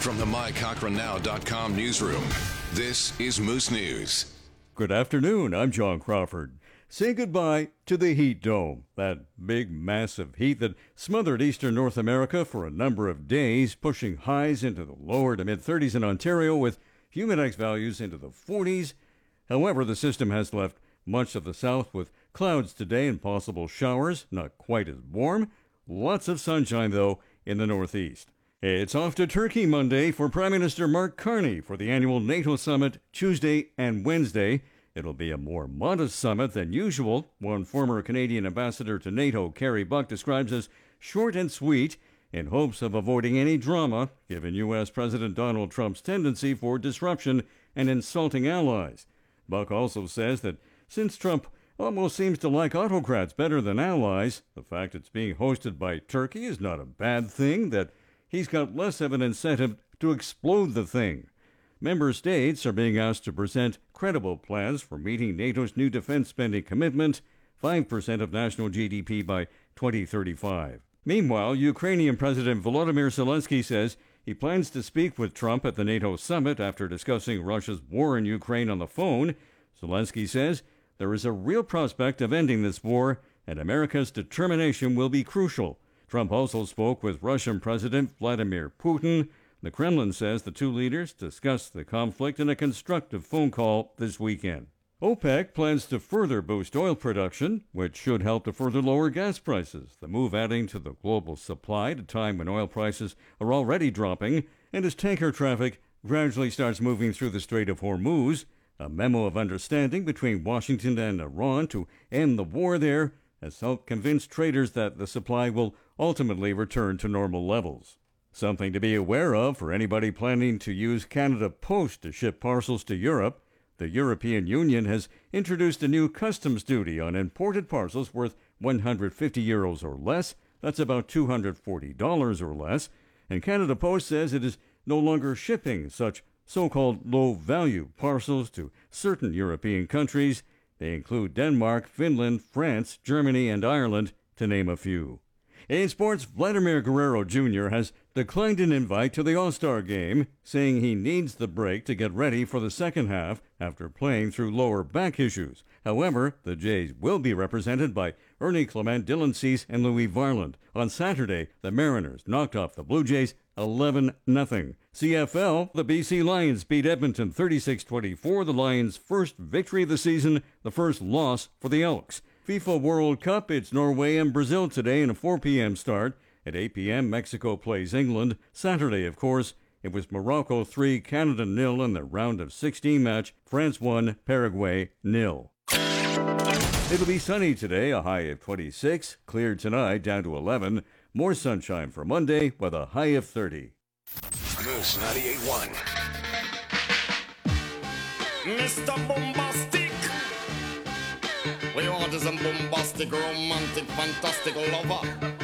From the MyCochranNow.com newsroom, this is Moose News. Good afternoon, I'm John Crawford. Say goodbye to the heat dome, that big, massive heat that smothered eastern North America for a number of days, pushing highs into the lower to mid-30s in Ontario with humidex values into the 40s. However, the system has left much of the south with clouds today and possible showers, not quite as warm. Lots of sunshine, though, in the northeast. It's off to Turkey Monday for Prime Minister Mark Carney for the annual NATO summit Tuesday and Wednesday. It'll be a more modest summit than usual. One former Canadian ambassador to NATO, Kerry Buck, describes as short and sweet in hopes of avoiding any drama, given U.S. President Donald Trump's tendency for disruption and insulting allies. Buck also says that since Trump almost seems to like autocrats better than allies, the fact it's being hosted by Turkey is not a bad thing, that he's got less of an incentive to explode the thing. Member states are being asked to present credible plans for meeting NATO's new defense spending commitment, 5% of national GDP by 2035. Meanwhile, Ukrainian President Volodymyr Zelensky says he plans to speak with Trump at the NATO summit after discussing Russia's war in Ukraine on the phone. Zelensky says there is a real prospect of ending this war, and America's determination will be crucial. Trump also spoke with Russian President Vladimir Putin. The Kremlin says the two leaders discussed the conflict in a constructive phone call this weekend. OPEC plans to further boost oil production, which should help to further lower gas prices, the move adding to the global supply at a time when oil prices are already dropping and as tanker traffic gradually starts moving through the Strait of Hormuz. A memo of understanding between Washington and Iran to end the war there has helped convince traders that the supply will ultimately return to normal levels. Something to be aware of for anybody planning to use Canada Post to ship parcels to Europe. The European Union has introduced a new customs duty on imported parcels worth €150 or less. That's about $240 or less. And Canada Post says it is no longer shipping such so-called low-value parcels to certain European countries. They include Denmark, Finland, France, Germany, and Ireland, to name a few. In sports, Vladimir Guerrero Jr. has declined an invite to the All-Star game, saying he needs the break to get ready for the second half after playing through lower back issues. However, the Jays will be represented by Ernie Clement, Dylan Cease, and Louis Varland. On Saturday, the Mariners knocked off the Blue Jays 11-0. CFL, the BC Lions beat Edmonton 36-24, the Lions' first victory of the season, the first loss for the Elks. FIFA World Cup, it's Norway and Brazil today in a 4 p.m. start. At 8 p.m., Mexico plays England. Saturday, of course, it was Morocco 3, Canada 0 in the round of 16 match. France 1, Paraguay 0. It'll be sunny today, a high of 26. Clear tonight, down to 11. More sunshine for Monday with a high of 30. Moose 98.1. Mr. Bombastic. We want is a bombastic, romantic, fantastic lover.